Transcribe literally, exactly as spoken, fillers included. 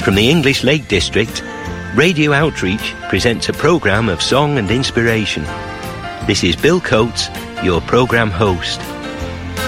From the English Lake District, Radio Outreach presents a programme of song and inspiration. This is Bill Coates, your programme host.